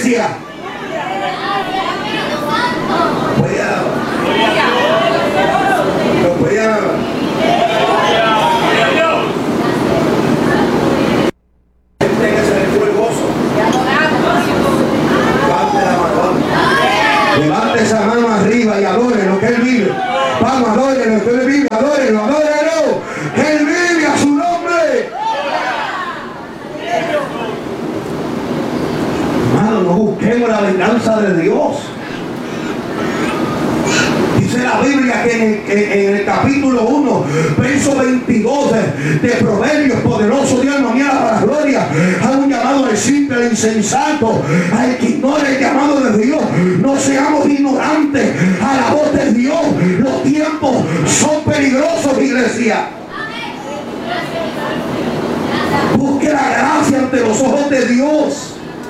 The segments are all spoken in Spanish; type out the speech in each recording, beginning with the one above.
iglesia. Levante esa mano arriba y adore lo que Él vive. Vamos, adore lo que Él vive, adórelo, adórelo. Él vive, a su nombre. Hermano, no busquemos la venganza de Dios. Dice la Biblia que en el capítulo 1, verso 22 de Proverbios, poderoso Dios, no niega para la gloria, a un llamado al simple, al insensato, al que ignora el llamado de Dios. No seamos ignorantes a la voz de Dios. Los tiempos son peligrosos, iglesia. Busque la gracia ante los ojos de Dios.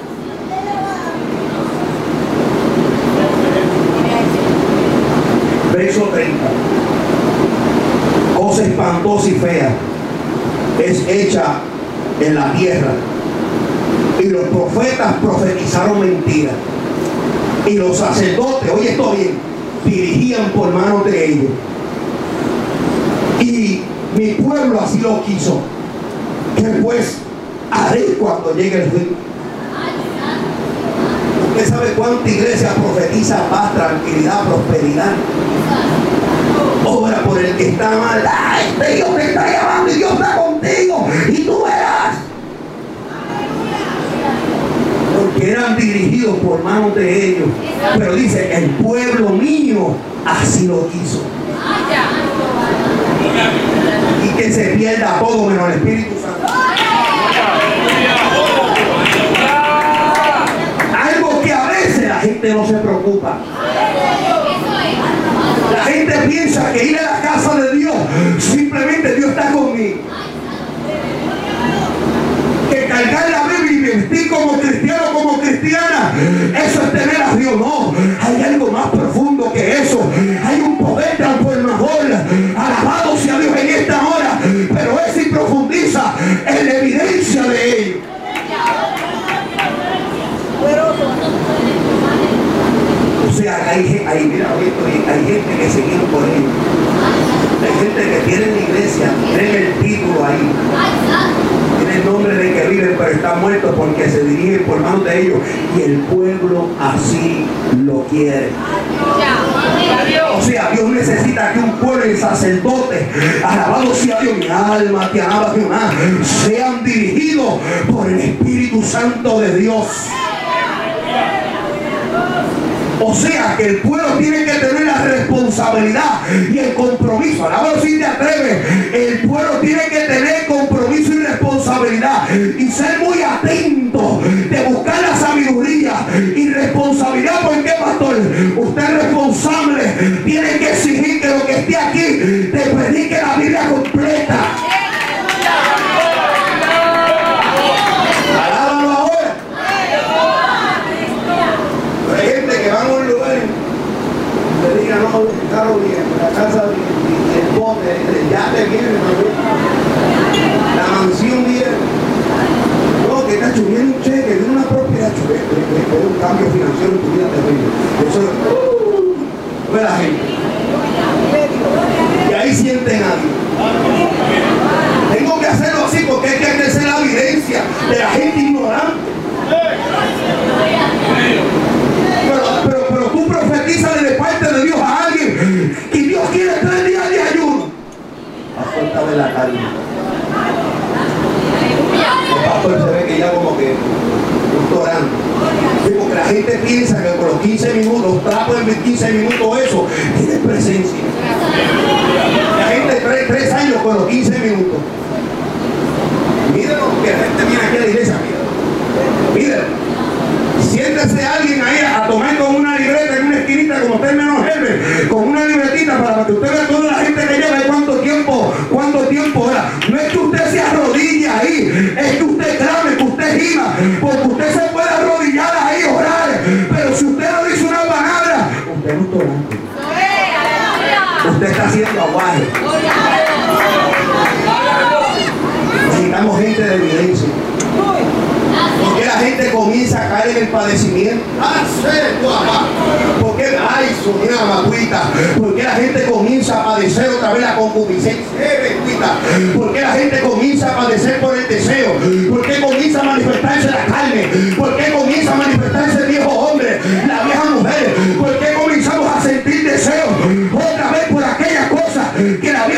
Verso 30. Cosa espantosa y fea es hecha en la tierra, y los profetas profetizaron mentiras, y los sacerdotes, oye esto bien, dirigían por manos de ellos, y mi pueblo así lo quiso. ¿Qué pues haré cuando llegue el fin? ¿Usted sabe cuánta iglesia profetiza paz, tranquilidad, prosperidad? Obra por el que está mal. Este Dios te está llamando y Dios está contigo y tú verás. Porque eran dirigidos por manos de ellos. Pero dice, el pueblo mío así lo quiso. Y que se pierda todo menos el Espíritu Santo. Algo que a veces la gente no se preocupa. La gente piensa que ir a la casa de Dios, simplemente Dios está conmigo. Que cargar la Biblia y vestir como cristiano, como cristiana, eso es tener a Dios. No, hay algo más profundo que eso. Hay un poder transformador. Alabado sea Dios en esta hora. Pero Él sí profundiza en la evidencia de ello. O sea, hay gente que se guía por él. Hay gente que tiene en la iglesia, tiene el título ahí, tiene el nombre de que viven, pero están muertos porque se dirigen por manos de ellos, y el pueblo así lo quiere. O sea, Dios necesita que un pueblo y sacerdote, alabado sea Dios, mi alma te alaba, Jehová, sean dirigidos por el Espíritu Santo de Dios. O sea que el pueblo tiene que tener la responsabilidad y el compromiso. Alabado si te atreves. El pueblo tiene que tener compromiso y responsabilidad y ser muy atento de buscar la sabiduría y responsabilidad. ¿Por qué, pastor? Usted es responsable. Tiene que exigir que lo que esté aquí te predique la Biblia completa. No, el carro bien, la casa bien, el bote, el yate bien, la mansión bien. No, que está subiendo un cheque, tiene una propiedad, es un cambio financiero en tu vida terrible. Eso es la gente. Y ahí sienten a Dios. Tengo que hacerlo así porque hay que crecer la evidencia de la gente ignorante. Pero tú profetizas de parte de Dios a alguien y Dios quiere 3 días de ayuno. Afórtame la carne. El pastor se ve que ya como que está orando. Sí, porque la gente piensa que con los 15 minutos, trapo en 15 minutos eso, tiene presencia. La gente 3 años con los 15 minutos. Mírenlo, que la gente viene aquí a la iglesia, mírenlo. Siéntese alguien ahí a tomar con una libreta en una esquinita como término jefe, con una libretita para que usted vea toda la gente que lleva y cuánto tiempo era. No es que usted se arrodille ahí, es que usted clame, que usted gima, porque usted se puede arrodillar ahí y orar, pero si usted no dice una palabra, usted no está orando. Usted está haciendo aguaje. Necesitamos gente de evidencia. Porque la gente comienza a caer cae en el padecimiento? ¿Por qué? Ay, soñaba, macuita. ¿Por qué la gente comienza a padecer otra vez la concupiscencia? ¿Por qué la gente comienza a padecer